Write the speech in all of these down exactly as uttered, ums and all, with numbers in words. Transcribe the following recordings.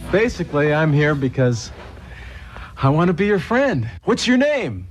Basically, I'm here because I want to be your friend. What's your name?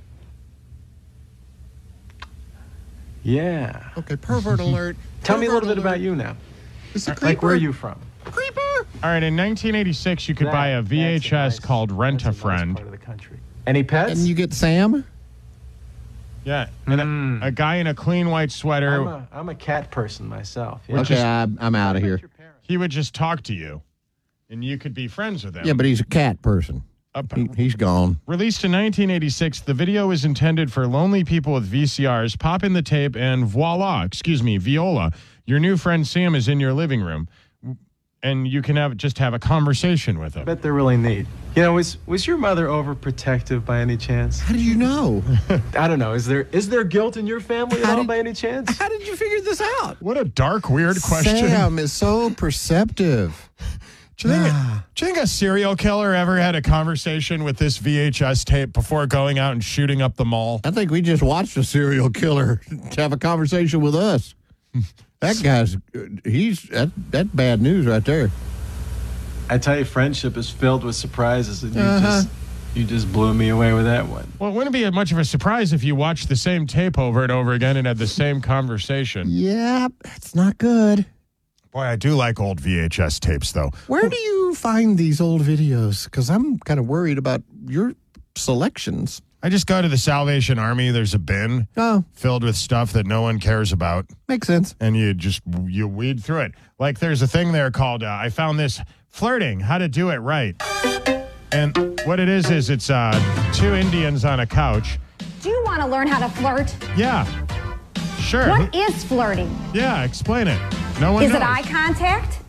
Yeah. Okay, pervert alert. Tell me a Pervert little bit alert. about you now. It's a Like, creeper. where are you from? Creeper. All right, in nineteen eighty-six, you could That- buy a that's V H S nice- called Rent a that's nice Friend. part of the country. Any pets? And you get Sam? Yeah, and Mm. a, a guy in a clean white sweater. I'm a, I'm a cat person myself. Yeah. Okay, I'm, I'm out of here. He would just talk to you, and you could be friends with him. Yeah, but he's a cat person. Up- He, he's gone. Released in nineteen eighty-six, the video is intended for lonely people with V C Rs. Pop in the tape, and voila, excuse me, Viola, your new friend Sam is in your living room, and you can have just have a conversation with I him. bet they're really neat. You know, was was your mother overprotective by any chance? How did you know? I don't know. Is there is there guilt in your family at How all did- by any chance? How did you figure this out? What a dark, weird question. Sam is so perceptive. Do you, think, do you think a serial killer ever had a conversation with this V H S tape before going out and shooting up the mall? I think we just watched a serial killer to have a conversation with us. That guy's, he's, that, that's bad news right there. I tell you, friendship is filled with surprises, and you Uh-huh. just you just blew me away with that one. Well, it wouldn't be much of a surprise if you watched the same tape over and over again and had the same conversation. Yeah, that's not good. Boy, I do like old V H S tapes, though. Where do you find these old videos? Because I'm kind of worried about your selections. I just go to the Salvation Army. There's a bin Oh, filled with stuff that no one cares about, makes sense. and you just you weed through it. Like there's a thing there called uh, I found this flirting, how to do it right. And what it is is it's uh, two Indians on a couch. Do you want to learn how to flirt? Yeah, sure. What is flirting? Yeah, explain it. No one Is knows. it eye contact?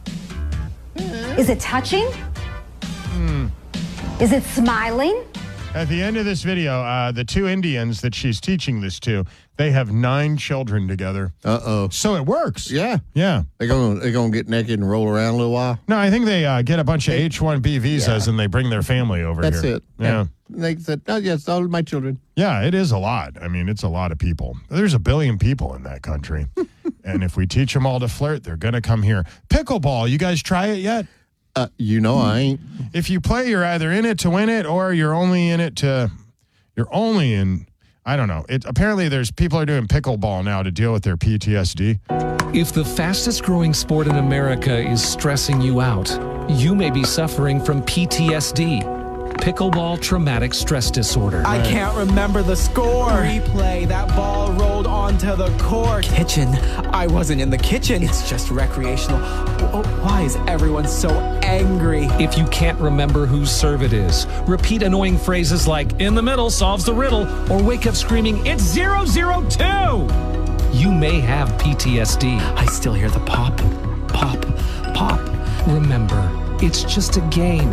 Is it touching? Hmm. Is it smiling? At the end of this video, uh, the two Indians that she's teaching this to, they have nine children together. Uh-oh. So it works. Yeah. Yeah. They're going they're gonna get naked and roll around a little while. No, I think they uh, get a bunch of H one B visas Yeah. and they bring their family over That's here. it. Yeah. They said, oh, yes, all my children. Yeah, it is a lot. I mean, it's a lot of people. There's a billion people in that country. And if we teach them all to flirt, they're going to come here. Pickleball, you guys try it yet? Uh, you know I ain't. If you play, you're either in it to win it or you're only in it to, you're only in, I don't know. It apparently there's people are doing pickleball now to deal with their P T S D. If the fastest growing sport in America is stressing you out, you may be suffering from P T S D, pickleball traumatic stress disorder. I can't remember the score. Replay, that ball rolled onto the court. Kitchen, I wasn't in the kitchen. It's just recreational. Oh, why is everyone so angry? If you can't remember whose serve it is, repeat annoying phrases like, in the middle solves the riddle, or wake up screaming, it's zero zero two. You may have P T S D. I still hear the pop, pop, pop. Remember, it's just a game.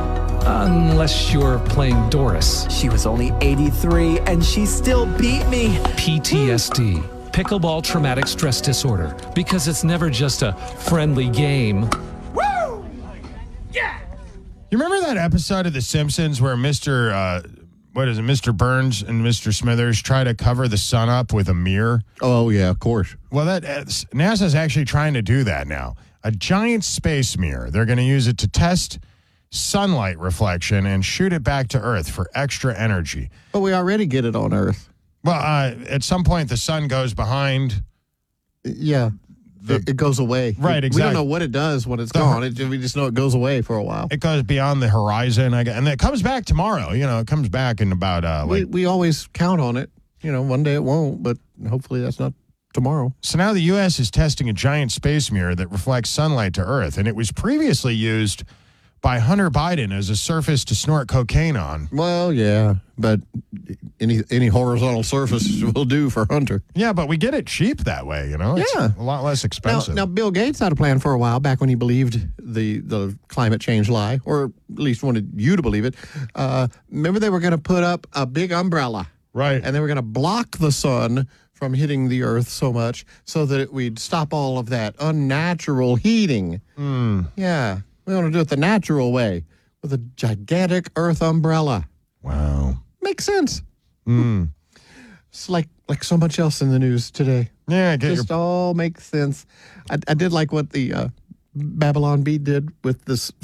Unless you're playing Doris. She was only eighty-three and she still beat me. P T S D, pickleball traumatic stress disorder, because it's never just a friendly game. You remember that episode of The Simpsons where Mister Uh, what is it, Mister Burns and Mister Smithers try to cover the sun up with a mirror? Oh, yeah, of course. Well, that uh, NASA's actually trying to do that now. A giant space mirror. They're going to use it to test sunlight reflection and shoot it back to Earth for extra energy. But we already get it on Earth. Well, uh, at some point, the sun goes behind. Yeah. The- it, it goes away. Right, We don't exactly. know what it does when it's The- gone. It, we just know it goes away for a while. It goes beyond the horizon, I guess, and it comes back tomorrow. You know, it comes back in about uh, we, like. we always count on it. You know, one day it won't, but hopefully that's not tomorrow. So now the U S is testing a giant space mirror that reflects sunlight to Earth, and it was previously used by Hunter Biden as a surface to snort cocaine on. Well, yeah, but any any horizontal surface will do for Hunter. Yeah, but we get it cheap that way, you know? It's Yeah. a lot less Now, expensive. now, Bill Gates had a plan for a while back when he believed the, the climate change lie, or at least wanted you to believe it. Uh, remember, they were going to put up a big umbrella, Right. and they were going to block the sun from hitting the earth so much so that it, we'd stop all of that unnatural heating. Mm. Yeah, we want to do it the natural way with a gigantic earth umbrella. Wow. Makes sense. Mm. It's like like so much else in the news today. Yeah, I get your Just all makes sense. I, I did like what the uh, Babylon Bee did with this